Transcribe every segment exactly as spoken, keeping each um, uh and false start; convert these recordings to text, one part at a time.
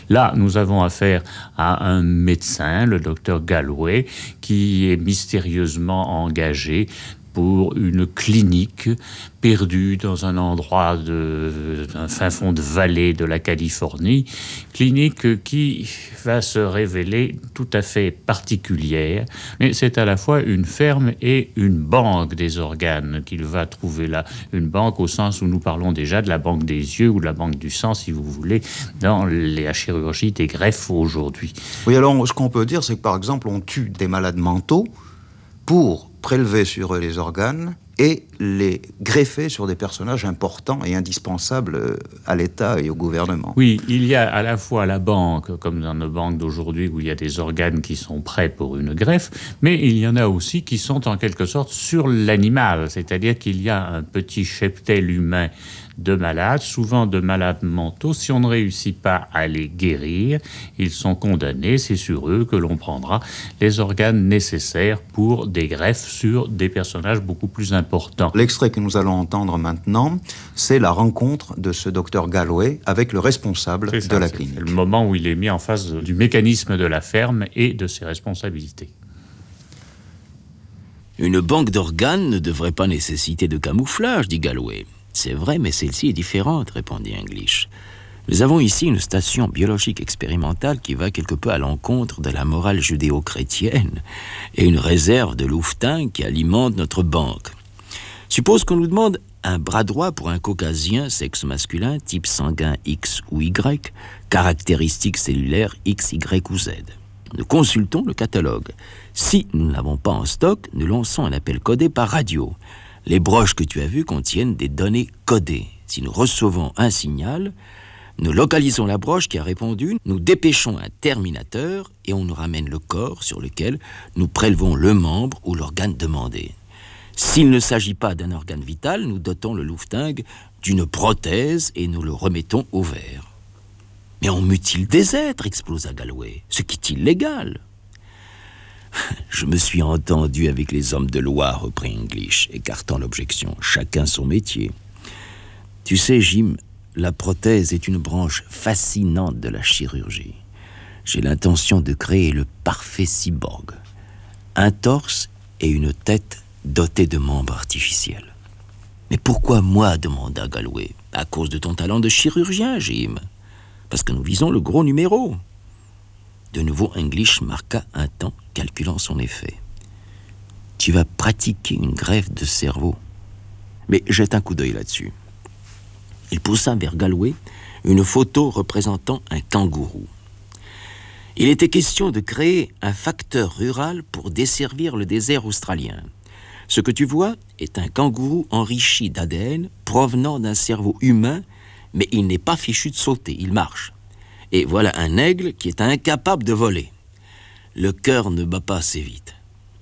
Là, nous avons affaire à un médecin, le docteur Galloway, qui est mystérieusement engagé pour une clinique perdue dans un endroit de, d'un fin fond de vallée de la Californie, clinique qui va se révéler tout à fait particulière, mais c'est à la fois une ferme et une banque des organes qu'il va trouver là, une banque au sens où nous parlons déjà de la banque des yeux ou de la banque du sang, si vous voulez, dans la chirurgie des greffes aujourd'hui. Oui, alors ce qu'on peut dire, c'est que par exemple, on tue des malades mentaux pour prélever sur eux les organes et les greffer sur des personnages importants et indispensables à l'État et au gouvernement. Oui, il y a à la fois la banque, comme dans nos banques d'aujourd'hui, où il y a des organes qui sont prêts pour une greffe, mais il y en a aussi qui sont en quelque sorte sur l'animal, c'est-à-dire qu'il y a un petit cheptel humain de malades, souvent de malades mentaux. Si on ne réussit pas à les guérir, ils sont condamnés, c'est sur eux que l'on prendra les organes nécessaires pour des greffes sur des personnages beaucoup plus importants. L'extrait que nous allons entendre maintenant, c'est la rencontre de ce docteur Galloway avec le responsable c'est de ça, la c'est clinique. le moment où il est mis en face du mécanisme de la ferme et de ses responsabilités. Une banque d'organes ne devrait pas nécessiter de camouflage, dit Galloway. C'est vrai, mais celle-ci est différente, répondit English. Nous avons ici une station biologique expérimentale qui va quelque peu à l'encontre de la morale judéo-chrétienne et une réserve de louveteins qui alimente notre banque. Suppose qu'on nous demande un bras droit pour un caucasien, sexe masculin, type sanguin X ou Y, caractéristiques cellulaires X, Y ou Z. Nous consultons le catalogue. Si nous ne l'avons pas en stock, nous lançons un appel codé par radio. Les broches que tu as vues contiennent des données codées. Si nous recevons un signal, nous localisons la broche qui a répondu, nous dépêchons un terminateur et on nous ramène le corps sur lequel nous prélevons le membre ou l'organe demandé. S'il ne s'agit pas d'un organe vital, nous dotons le louveteing d'une prothèse et nous le remettons au vert. « Mais on mutile des êtres !» explosa Galloway. « Ce qui est illégal !» Je me suis entendu avec les hommes de loi, reprit English, écartant l'objection. Chacun son métier. Tu sais, Jim, la prothèse est une branche fascinante de la chirurgie. J'ai l'intention de créer le parfait cyborg. Un torse et une tête dotés de membres artificiels. Mais pourquoi moi, demanda Galloway. À cause de ton talent de chirurgien, Jim. Parce que nous visons le gros numéro. De nouveau, English marqua un temps, calculant son effet. Tu vas pratiquer une greffe de cerveau. Mais jette un coup d'œil là-dessus. Il poussa vers Galloway une photo représentant un kangourou. Il était question de créer un facteur rural pour desservir le désert australien. Ce que tu vois est un kangourou enrichi d'A D N provenant d'un cerveau humain, mais il n'est pas fichu de sauter, il marche. Et voilà un aigle qui est incapable de voler. Le cœur ne bat pas assez vite.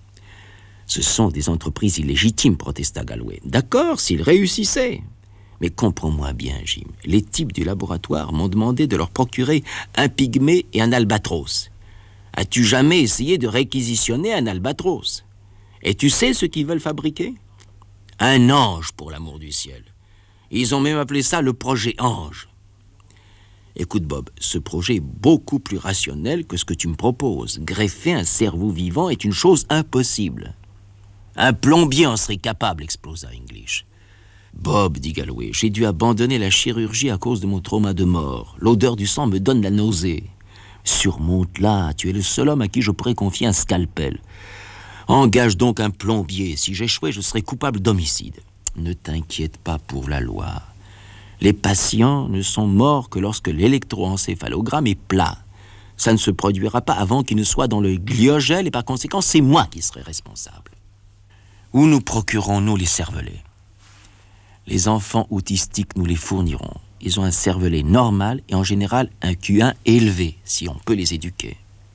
Ce sont des entreprises illégitimes, protesta Galloway. D'accord, s'ils réussissaient. Mais comprends-moi bien, Jim. Les types du laboratoire m'ont demandé de leur procurer un pygmée et un albatros. As-tu jamais essayé de réquisitionner un albatros? Et tu sais ce qu'ils veulent fabriquer? Un ange, pour l'amour du ciel. Ils ont même appelé ça le projet Ange. Écoute, Bob, ce projet est beaucoup plus rationnel que ce que tu me proposes. Greffer un cerveau vivant est une chose impossible. Un plombier en serait capable, explosa English. Bob, dit Galloway, j'ai dû abandonner la chirurgie à cause de mon trauma de mort. L'odeur du sang me donne la nausée. Surmonte-la, tu es le seul homme à qui je pourrais confier un scalpel. Engage donc un plombier. Si j'échouais, je serais coupable d'homicide. Ne t'inquiète pas pour la loi. Les patients ne sont morts que lorsque l'électroencéphalogramme est plat. Ça ne se produira pas avant qu'il ne soit dans le gliogel et par conséquent, c'est moi qui serai responsable. Où nous procurons-nous les cervelets? Les enfants autistiques, nous les fournirons. Ils ont un cervelet normal et en général un Q un élevé, si on peut les éduquer.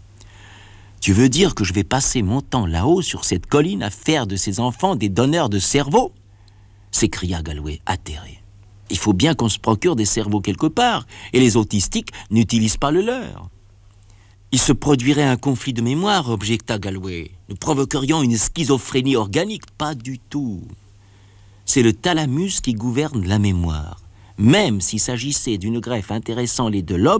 Tu veux dire que je vais passer mon temps là-haut sur cette colline à faire de ces enfants des donneurs de cerveau? S'écria Galloway, atterré. Il faut bien qu'on se procure des cerveaux quelque part, et les autistiques n'utilisent pas le leur. Il se produirait un conflit de mémoire, objecta Galloway. Nous provoquerions une schizophrénie organique, pas du tout. C'est le thalamus qui gouverne la mémoire. Même s'il s'agissait d'une greffe intéressant les deux lobes,